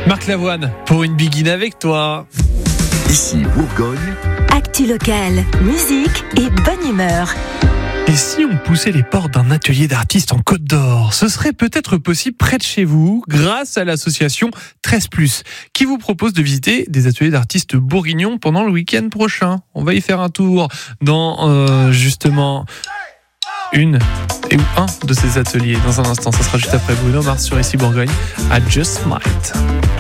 Marc Lavoine, pour une begin avec toi. Ici Bourgogne. Actu locale, musique et bonne humeur. Et si on poussait les portes d'un atelier d'artistes en Côte d'Or, ce serait peut-être possible près de chez vous, grâce à l'association 13+, qui vous propose de visiter des ateliers d'artistes bourguignons pendant le week-end prochain. On va y faire un tour dans justement un de ces ateliers dans un instant. Ça sera juste après Bruno Mars sur Ici Bourgogne à Just Might.